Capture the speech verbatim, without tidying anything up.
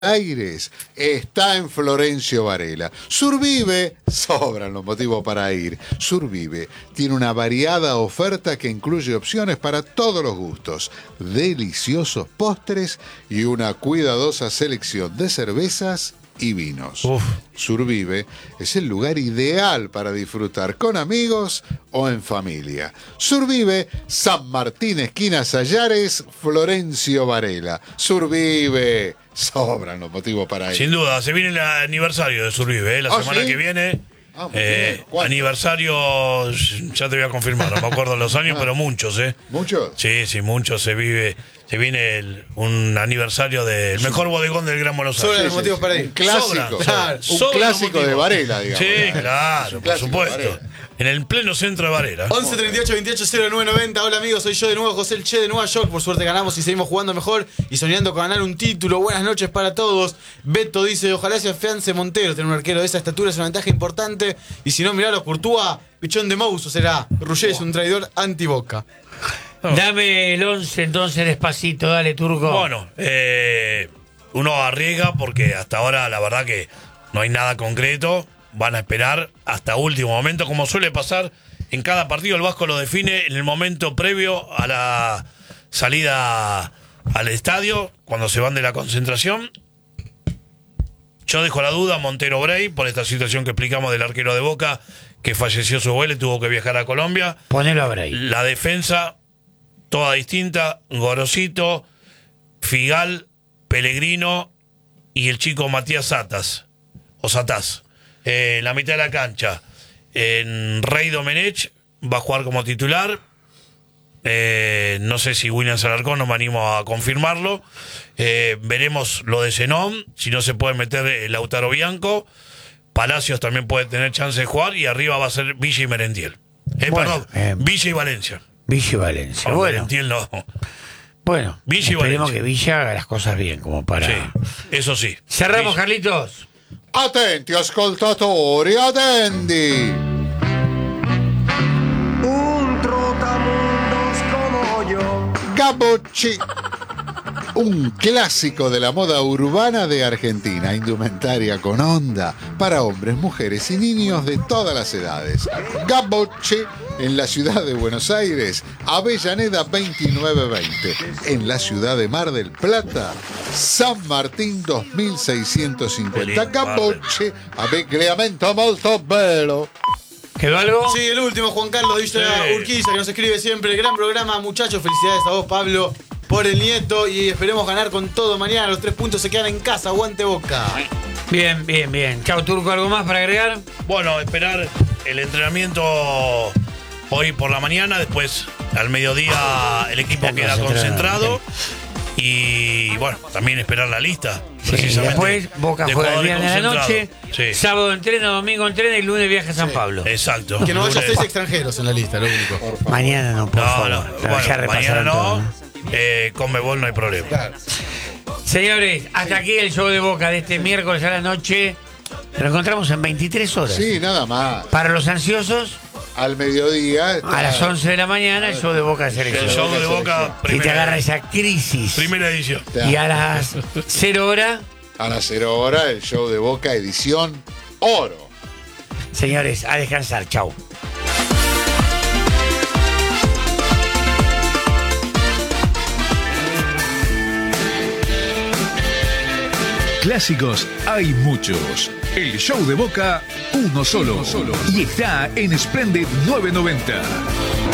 Aires está en Florencio Varela. Survive, sobran los motivos para ir. Survive tiene una variada oferta que incluye opciones para todos los gustos, deliciosos postres y una cuidadosa selección de cervezas y vinos. Uf. Survive es el lugar ideal para disfrutar con amigos o en familia. Survive, San Martín, esquina Sayares, Florencio Varela. Survive, sobran los motivos para ir. Sin duda, se viene el aniversario de Survive, ¿eh? la ¿Ah, semana sí? que viene. Ah, eh, aniversario, ya te voy a confirmar, no me acuerdo los años, pero muchos, ¿eh? ¿Muchos? Sí, sí, muchos. Se vive, se viene el, un aniversario del mejor bodegón del Gran Buenos Aires. Sobran los motivos para ir. Un clásico, Sobran, claro, un sobran clásico de Varela, digamos. Sí, claro, por supuesto. En el pleno centro de Varela. once treinta y ocho veintiocho cero nueve noventa. Hola amigos, soy yo de nuevo, José el Che de Nueva York. Por suerte ganamos y seguimos jugando mejor y soñando con ganar un título. Buenas noches para todos. Beto dice, ojalá se afiance Montero. Tener un arquero de esa estatura es una ventaja importante. Y si no, mirá los Courtois, pichón de Mouso será. Ruggé es un traidor anti-Boca. No. Dame el once entonces despacito, dale, Turco. Bueno, eh, uno arriesga porque hasta ahora la verdad que no hay nada concreto. Van a esperar hasta último momento, como suele pasar en cada partido. El Vasco lo define en el momento previo a la salida al estadio, cuando se van de la concentración. Yo dejo la duda, Montero Bray, por esta situación que explicamos del arquero de Boca, que falleció su abuelo y tuvo que viajar a Colombia. Ponelo a Bray. La defensa, toda distinta, Gorosito, Figal, Pellegrino y el chico Matías Satas, o Satás. Eh, en la mitad de la cancha, en Rey Domenech va a jugar como titular. Eh, no sé si William Alarcón, no me animo a confirmarlo. Eh, veremos lo de Zenón, si no se puede meter el Lautaro Bianco. Palacios también puede tener chance de jugar y arriba va a ser Villa y Merentiel. Eh, bueno, perdón, eh, Villa y Valencia. Villa y Valencia. No, bueno, Merentiel no. Bueno, Villa y esperemos Valencia. que Villa haga las cosas bien, como para. Sí, eso sí. Cerramos, Villa. Carlitos. Attenti ascoltatori, attenti! Un trotamundos como yo. Gabocci, un clásico de la moda urbana de Argentina, indumentaria con onda para hombres, mujeres y niños de todas las edades. Gabocci, en la ciudad de Buenos Aires, Avellaneda veintinueve veinte. En la ciudad de Mar del Plata, San Martín dos mil seiscientos cincuenta. Gabocci, abbigliamento molto bello. ¿Quedó algo? Sí, el último, Juan Carlos de Villa Sí. Urquiza, que nos escribe siempre. Gran programa, muchachos. Felicidades a vos, Pablo, por el nieto. Y esperemos ganar con todo mañana. Los tres puntos se quedan en casa. Aguante Boca. Bien, bien, bien. Chau, Turco, ¿algo más para agregar? Bueno, esperar el entrenamiento hoy por la mañana, después al mediodía el equipo Está queda concentrado. concentrado y bueno, también esperar la lista. Sí, precisamente, después Boca de juega el jugadores viernes a la noche, concentrados. Sí. sábado entrena, domingo entrena y lunes viaja a San Sí. Pablo. Exacto. Que no haya Lunes- seis extranjeros en la lista, lo único. Mañana no, por No, favor. no, Pero bueno, ya repasaron mañana todo, no. ¿no? Eh, con Mebol no hay problema. Claro. Señores, hasta aquí el show de Boca de este miércoles a la noche. Lo encontramos en veintitrés horas. Sí, nada más. Para los ansiosos, Al mediodía. a las once de la mañana, el show de Boca de El selección. show de Boca, Y te primera, agarra esa crisis. primera edición. Y a las cero horas, A las cero horas, el show de Boca, edición oro. señores, a descansar. Chau. Clásicos hay muchos. El show de Boca, uno solo. Y está en Splendid novecientos noventa.